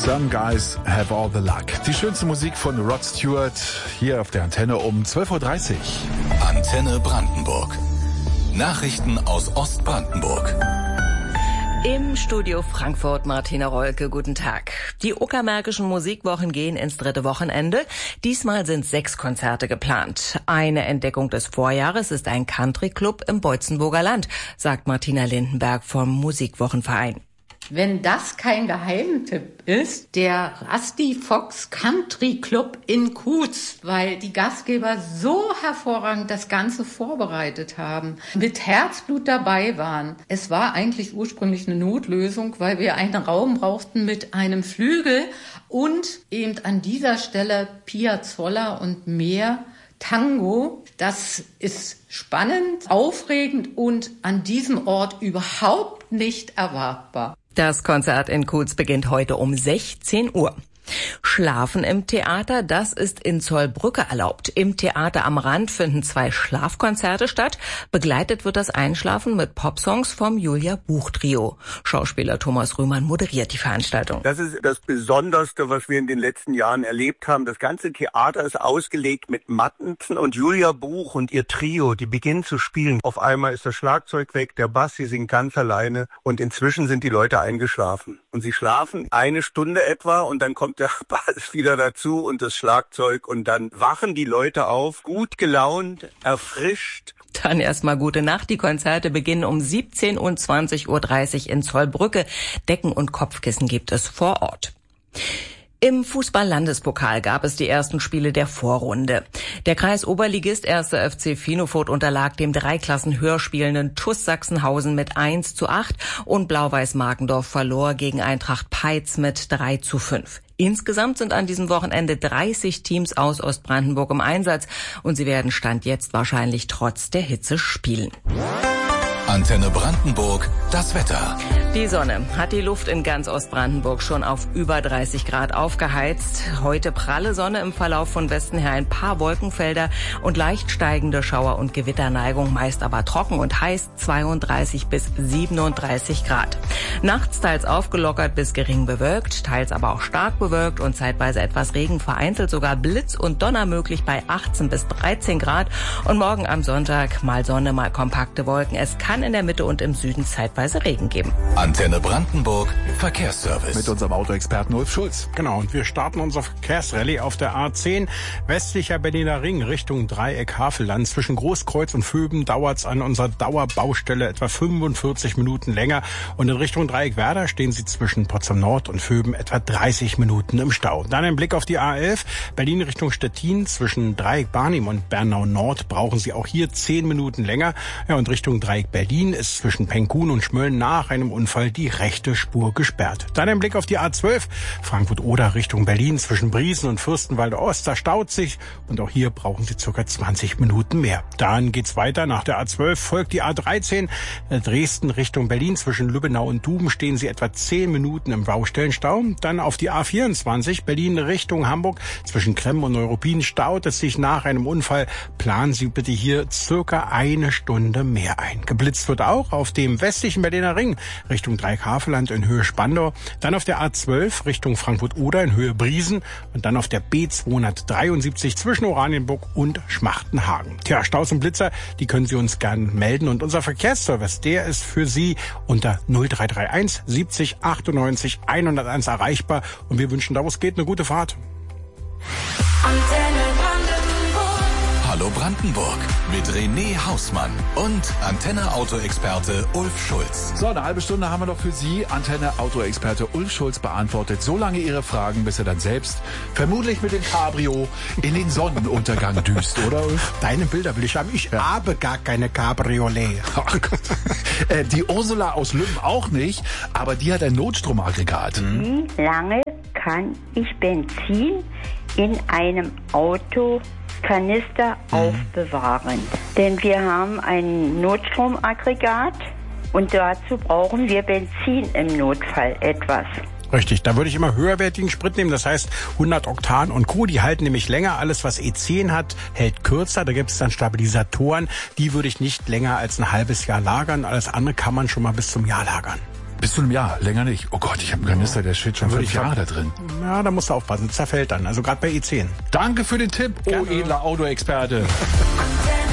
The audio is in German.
Some Guys Have All the Luck. Die schönste Musik von Rod Stewart hier auf der Antenne um 12.30 Uhr. Antenne Brandenburg. Nachrichten aus Ostbrandenburg. Im Studio Frankfurt Martina Rolke, guten Tag. Die Uckermärkischen Musikwochen gehen ins dritte Wochenende. Diesmal sind 6 Konzerte geplant. Eine Entdeckung des Vorjahres ist ein Country-Club im Beutzenburger Land, sagt Martina Lindenberg vom Musikwochenverein. Wenn das kein Geheimtipp ist, der Rusty Fox Country Club in Kues, weil die Gastgeber so hervorragend das Ganze vorbereitet haben, mit Herzblut dabei waren. Es war eigentlich ursprünglich eine Notlösung, weil wir einen Raum brauchten mit einem Flügel und eben an dieser Stelle Piazzolla und mehr Tango. Das ist spannend, aufregend und an diesem Ort überhaupt nicht erwartbar. Das Konzert in Kues beginnt heute um 16 Uhr. Schlafen im Theater, das ist in Zollbrücke erlaubt. Im Theater am Rand finden 2 Schlafkonzerte statt. Begleitet wird das Einschlafen mit Popsongs vom Julia Buch Trio. Schauspieler Thomas Rühmann moderiert die Veranstaltung. Das ist das Besonderste, was wir in den letzten Jahren erlebt haben. Das ganze Theater ist ausgelegt mit Matten und Julia Buch und ihr Trio, die beginnen zu spielen. Auf einmal ist das Schlagzeug weg, der Bass, sie singt ganz alleine und inzwischen sind die Leute eingeschlafen. Und sie schlafen 1 Stunde etwa und dann kommt der Bass wieder dazu und das Schlagzeug und dann wachen die Leute auf, gut gelaunt, erfrischt. Dann erstmal gute Nacht. Die Konzerte beginnen um 17 und 20.30 Uhr in Zollbrücke. Decken und Kopfkissen gibt es vor Ort. Im Fußball-Landespokal gab es die ersten Spiele der Vorrunde. Der Kreis-Oberligist 1. FC Finofurt unterlag dem 3 Klassen höher spielenden TuS Sachsenhausen mit 1:8 und Blau-Weiß Markendorf verlor gegen Eintracht Peitz mit 3:5. Insgesamt sind an diesem Wochenende 30 Teams aus Ostbrandenburg im Einsatz und sie werden Stand jetzt wahrscheinlich trotz der Hitze spielen. Antenne Brandenburg, das Wetter. Die Sonne hat die Luft in ganz Ostbrandenburg schon auf über 30 Grad aufgeheizt. Heute pralle Sonne, im Verlauf von Westen her ein paar Wolkenfelder und leicht steigende Schauer- und Gewitterneigung, meist aber trocken und heiß, 32 bis 37 Grad. Nachts teils aufgelockert bis gering bewölkt, teils aber auch stark bewölkt und zeitweise etwas Regen, vereinzelt sogar Blitz und Donner möglich bei 18 bis 13 Grad. Und morgen am Sonntag mal Sonne, mal kompakte Wolken. Es kann in der Mitte und im Süden zeitweise Regen geben. Antenne Brandenburg, Verkehrsservice. Mit unserem Autoexperten Ulf Schulz. Genau, und wir starten unser Verkehrsrallye auf der A10. Westlicher Berliner Ring Richtung Dreieck Havelland. Zwischen Großkreuz und Vöben dauert's an unserer Dauerbaustelle etwa 45 Minuten länger. Und in Richtung Dreieck Werder stehen Sie zwischen Potsdam Nord und Vöben etwa 30 Minuten im Stau. Dann ein Blick auf die A11. Berlin Richtung Stettin. Zwischen Dreieck Barnim und Bernau Nord brauchen Sie auch hier 10 Minuten länger. Ja, und Richtung Dreieck Berlin ist zwischen Penkun und Schmölln nach einem Unfall die rechte Spur gesperrt. Dann ein Blick auf die A12, Frankfurt-Oder Richtung Berlin, zwischen Briesen und Fürstenwalde Ost, da staut sich und auch hier brauchen Sie ca. 20 Minuten mehr. Dann geht's weiter, nach der A12 folgt die A13, Dresden Richtung Berlin, zwischen Lübbenau und Duben stehen Sie etwa 10 Minuten im Baustellenstau. Dann auf die A24, Berlin Richtung Hamburg, zwischen Kremm und Neuruppin staut es sich nach einem Unfall. Planen Sie bitte hier ca. 1 Stunde mehr ein. Geblitzt wird auch auf dem westlichen Berliner Ring Richtung Dreieck-Havelland in Höhe Spandau, dann auf der A12 Richtung Frankfurt-Oder in Höhe Briesen und dann auf der B273 zwischen Oranienburg und Schmachtenhagen. Tja, Staus und Blitzer, die können Sie uns gern melden und unser Verkehrsservice, der ist für Sie unter 0331 70 98 101 erreichbar und wir wünschen da, wo es geht, eine gute Fahrt. Hallo Brandenburg mit René Hausmann und Antenne-Auto-Experte Ulf Schulz. So, eine halbe Stunde haben wir noch für Sie. Antenne-Auto-Experte Ulf Schulz beantwortet so lange Ihre Fragen, bis er dann selbst vermutlich mit dem Cabrio in den Sonnenuntergang düst, oder Ulf? Deine Bilder will ich haben. Ich habe gar keine Cabriolet. Die Ursula aus Lübben auch nicht, aber die hat ein Notstromaggregat. Wie lange kann ich Benzin in einem Autokanister aufbewahren? Denn wir haben ein Notstromaggregat und dazu brauchen wir Benzin im Notfall etwas. Richtig, da würde ich immer höherwertigen Sprit nehmen, das heißt 100 Oktan und Co., die halten nämlich länger. Alles, was E10 hat, hält kürzer, da gibt es dann Stabilisatoren, die würde ich nicht länger als ein halbes Jahr lagern. Alles andere kann man schon mal bis zum Jahr lagern. Bis zu einem Jahr, länger nicht. Oh Gott, ich habe einen Kanister, der steht schon 5 Jahre da drin. Ja, da musst du aufpassen, zerfällt dann. Also gerade bei E10. Danke für den Tipp, oh edler Autoexperte.